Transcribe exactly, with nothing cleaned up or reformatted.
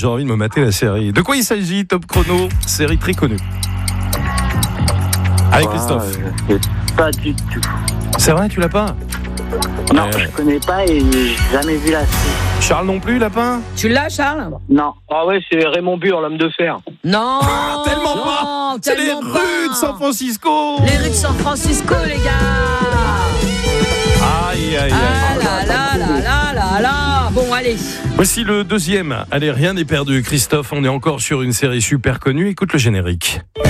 j'ai envie de me mater la série. De quoi il s'agit, Top Chrono? Série très connue. Avec Christophe. Ah, je sais pas du tout. C'est vrai, tu l'as pas? Non, Euh. je connais pas et j'ai jamais vu la série. Charles non plus, lapin? Tu l'as, Charles? Non. Ah ouais, c'est Raymond Burr, l'homme de fer. Non. Ah, tellement pas. non, C'est les tellement rues pas. de San Francisco. Les rues de San Francisco, les gars. Aïe, aïe, Ah aïe. là là là là là là. Bon, allez. Voici le deuxième. Allez, rien n'est perdu. Christophe, on est encore sur une série super connue. Écoute le générique.